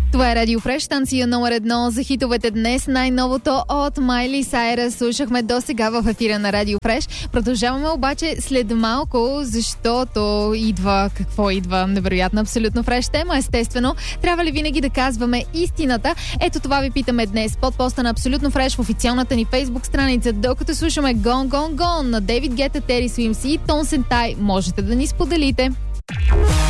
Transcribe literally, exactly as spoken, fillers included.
Това е Радио Фреш, станция номер едно за хитовете днес. Най-новото от Майли Сайръс слушахме до сега в ефира на Радио Фреш. Продължаваме обаче след малко, защото идва, какво идва? Невероятно, абсолютно фреш тема, естествено. Трябва ли винаги да казваме истината? Ето това ви питаме днес под поста на Абсолютно фреш в официалната ни фейсбук страница. Докато слушаме Gone Gone Gone на Дейвид Гета, Тери Суимси и Тон Сентай, можете да ни споделите.